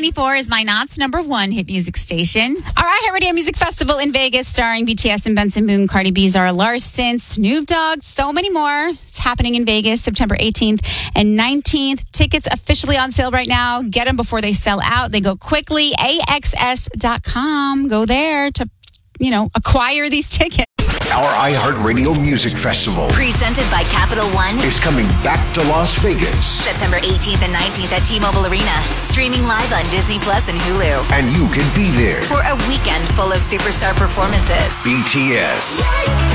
94 is my Knott's number one hit music station. Our iHeartRadio Music Festival in Vegas starring BTS and Benson Moon, Cardi B, Zara Larsson, Snoop Dogg, so many more. It's happening in Vegas September 18th and 19th. Tickets officially on sale right now. Get them before they sell out. They go quickly. AXS.com. Go there to, acquire these tickets. Our iHeartRadio Music Festival, presented by Capital One, is coming back to Las Vegas. September 18th and 19th at T-Mobile Arena. Streaming live on Disney Plus and Hulu. And you can be there for a weekend full of superstar performances. BTS.